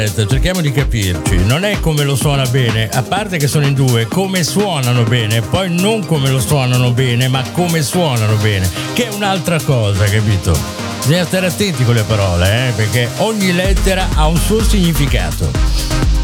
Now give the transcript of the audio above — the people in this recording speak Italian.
Cerchiamo di capirci, non è come lo suona bene, a parte che sono in due, come suonano bene, poi non come lo suonano bene, ma come suonano bene, che è un'altra cosa, capito? Bisogna stare attenti con le parole, perché ogni lettera ha un suo significato.